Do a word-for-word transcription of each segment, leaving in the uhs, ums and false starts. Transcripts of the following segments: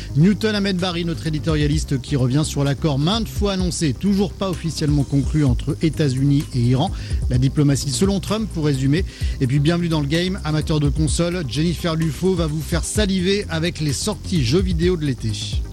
Newton Ahmed Barry, notre éditorialiste, qui revient sur l'accord maintes fois annoncé, toujours pas officiellement conclu entre États-Unis et Iran. La diplomatie selon Trump, pour résumer. Et puis bienvenue dans le game, amateur de console, Jennifer Lufo va vous faire saliver avec les sorties jeux vidéo de l'été.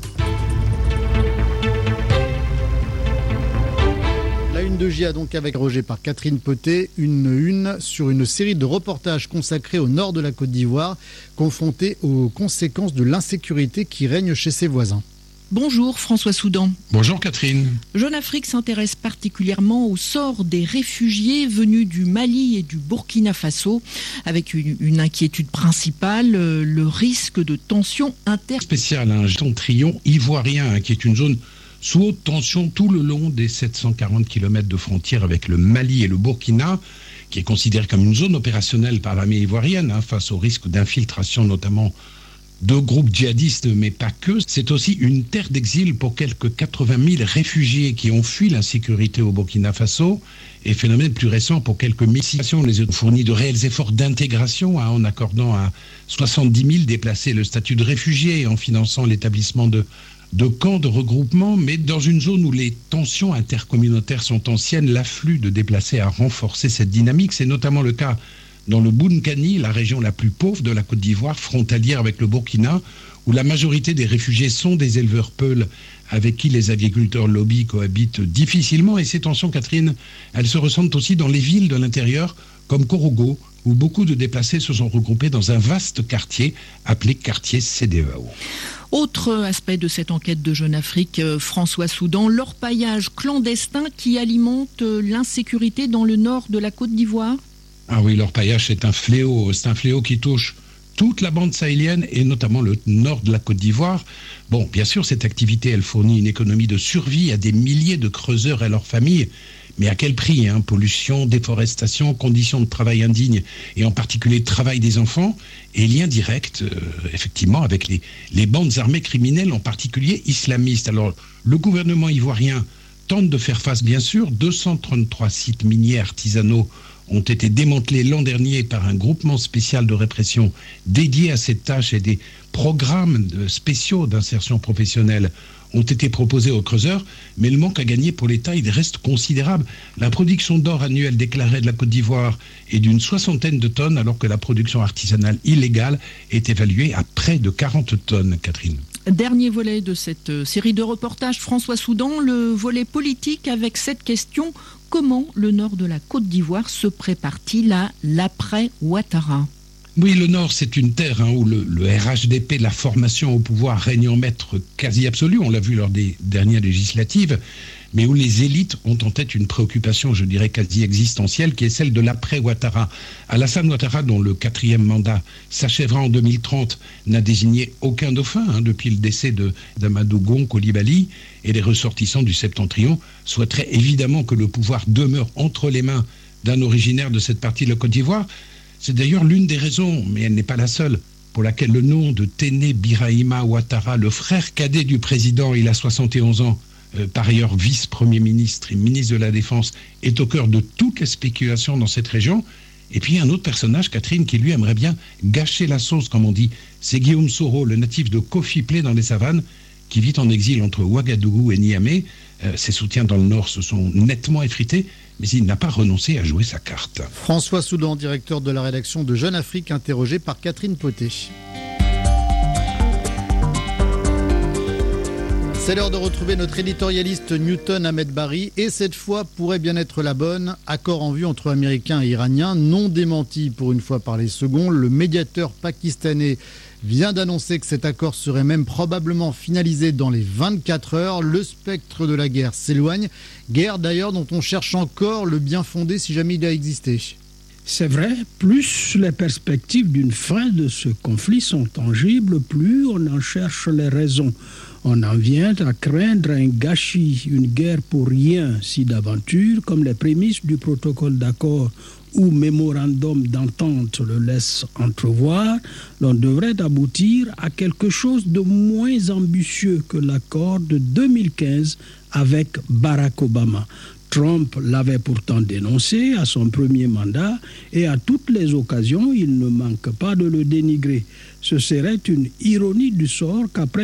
La une de J A donc avec Roger par Catherine Potet, une une sur une série de reportages consacrés au nord de la Côte d'Ivoire, confronté aux conséquences de l'insécurité qui règne chez ses voisins. Bonjour François Soudan. Bonjour Catherine. Jeune Afrique s'intéresse particulièrement au sort des réfugiés venus du Mali et du Burkina Faso, avec une, une inquiétude principale, le risque de tension inter... Spécial, un septentrion ivoirien qui est une zone sous haute tension tout le long des sept cent quarante kilomètres de frontière avec le Mali et le Burkina, qui est considéré comme une zone opérationnelle par l'armée ivoirienne, hein, face au risque d'infiltration notamment de groupes djihadistes, mais pas que. C'est aussi une terre d'exil pour quelques quatre-vingt mille réfugiés qui ont fui l'insécurité au Burkina Faso, et phénomène plus récent pour quelques mille situations. Les ont fourni de réels efforts d'intégration, hein, en accordant à soixante-dix mille déplacés le statut de réfugiés et en finançant l'établissement de de camps de regroupement, mais dans une zone où les tensions intercommunautaires sont anciennes, l'afflux de déplacés a renforcé cette dynamique. C'est notamment le cas dans le Bounkani, la région la plus pauvre de la Côte d'Ivoire, frontalière avec le Burkina, où la majorité des réfugiés sont des éleveurs peuls avec qui les agriculteurs lobby cohabitent difficilement. Et ces tensions, Catherine, elles se ressentent aussi dans les villes de l'intérieur, comme Korogo, où beaucoup de déplacés se sont regroupés dans un vaste quartier appelé quartier C D E A O. Autre aspect de cette enquête de Jeune Afrique, François Soudan, l'orpaillage clandestin qui alimente l'insécurité dans le nord de la Côte d'Ivoire. Ah oui, l'orpaillage, c'est un fléau, c'est un fléau qui touche toute la bande sahélienne et notamment le nord de la Côte d'Ivoire. Bon, bien sûr, cette activité, elle fournit une économie de survie à des milliers de creuseurs et leurs familles. Mais à quel prix, hein? Pollution, déforestation, conditions de travail indignes, et en particulier travail des enfants, et lien direct, euh, effectivement, avec les, les bandes armées criminelles, en particulier islamistes. Alors, le gouvernement ivoirien tente de faire face, bien sûr. deux cent trente-trois sites miniers artisanaux ont été démantelés l'an dernier par un groupement spécial de répression dédié à cette tâche, et des programmes de spéciaux d'insertion professionnelle ont été proposés aux creuseurs, mais le manque à gagner pour l'État, il reste considérable. La production d'or annuelle déclarée de la Côte d'Ivoire est d'une soixantaine de tonnes, alors que la production artisanale illégale est évaluée à près de quarante tonnes, Catherine. Dernier volet de cette série de reportages, François Soudan, le volet politique avec cette question: comment le nord de la Côte d'Ivoire se prépare-t-il à l'après-Ouattara ? Oui, le Nord, c'est une terre, hein, où le, le R H D P, la formation au pouvoir, règne en maître quasi absolu, on l'a vu lors des dernières législatives, mais où les élites ont en tête une préoccupation, je dirais, quasi existentielle, qui est celle de l'après-Ouattara. Alassane Ouattara, dont le quatrième mandat s'achèvera en deux mille trente, n'a désigné aucun dauphin, hein, depuis le décès de, d'Amadou Gon Coulibaly, et les ressortissants du Septentrion souhaiteraient évidemment que le pouvoir demeure entre les mains d'un originaire de cette partie de la Côte d'Ivoire. C'est d'ailleurs l'une des raisons, mais elle n'est pas la seule, pour laquelle le nom de Téné Birahima Ouattara, le frère cadet du président, il a soixante et onze ans, euh, par ailleurs vice-premier ministre et ministre de la Défense, est au cœur de toutes les spéculations dans cette région. Et puis un autre personnage, Catherine, qui lui aimerait bien gâcher la sauce, comme on dit, c'est Guillaume Soro, le natif de Kofi-Plé dans les savanes, qui vit en exil entre Ouagadougou et Niamey. Euh, ses soutiens dans le Nord se sont nettement effrités, mais il n'a pas renoncé à jouer sa carte. François Soudan, directeur de la rédaction de Jeune Afrique, interrogé par Catherine Potet. C'est l'heure de retrouver notre éditorialiste Newton Ahmed Barry, et cette fois pourrait bien être la bonne. Accord en vue entre Américains et Iraniens, non démenti pour une fois par les seconds. Le médiateur pakistanais vient d'annoncer que cet accord serait même probablement finalisé dans les vingt-quatre heures. Le spectre de la guerre s'éloigne. Guerre d'ailleurs dont on cherche encore le bien fondé si jamais il a existé. C'est vrai, plus les perspectives d'une fin de ce conflit sont tangibles, plus on en cherche les raisons. On en vient à craindre un gâchis, une guerre pour rien, si d'aventure, comme les prémices du protocole d'accord ou mémorandum d'entente le laissent entrevoir, l'on devrait aboutir à quelque chose de moins ambitieux que l'accord de deux mille quinze avec Barack Obama. Trump l'avait pourtant dénoncé à son premier mandat et à toutes les occasions, il ne manque pas de le dénigrer. Ce serait une ironie du sort qu'après